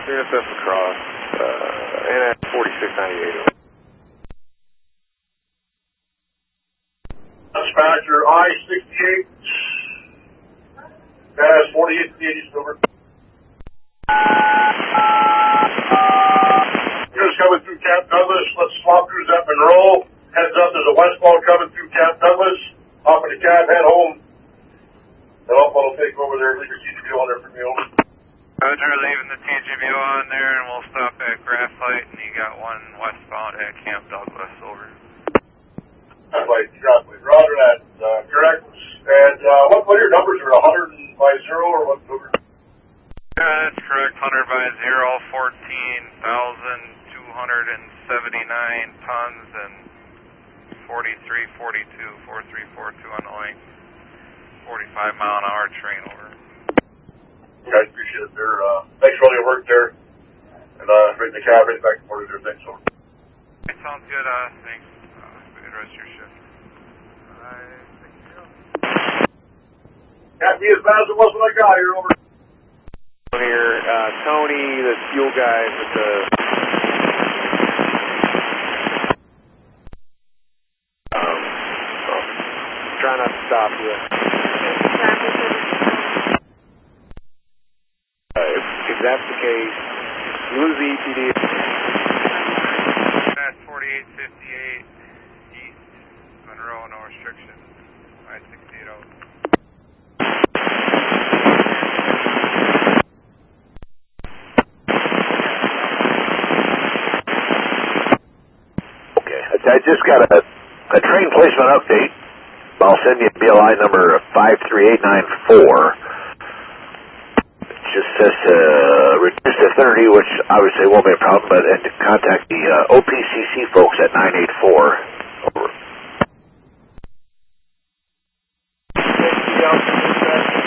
NSF across, NS 4698. Dispatcher I-68, NS 4880, over. Crews coming through Camp Douglas, let's swap crews up and roll. Heads up, there's a westbound coming through Camp Douglas. Hop in the cab, head home. The Upland will take over there, leave your TGV on there for me, over. Roger, leaving the TGV on there, and we'll stop at Graphite, and you got one westbound at Camp Douglas, over. Graphite, roger that, correct. And what are your numbers? Are 100 by 0 or what number? Yeah, that's correct, 100 by 0, 14,279 tons, and 4342, 4342 on the length. 45-mile-an-hour train, over. Guys, appreciate it there. Thanks for all your work there. And right in the cab, right back and forth there. Thanks, over. It sounds good, thanks. Good rest of your shift. Can't be as bad as it was when I got here, over. Here, Tony, the fuel guy with the... try not to stop you. If that's the case, you lose the EPD. That's 4858 East Monroe, no restrictions. I-680. Okay, I just got a train placement update. I'll send you BLI number 53894. Just says reduce to 30, which obviously won't be a problem, but and to contact the OPCC folks at 984.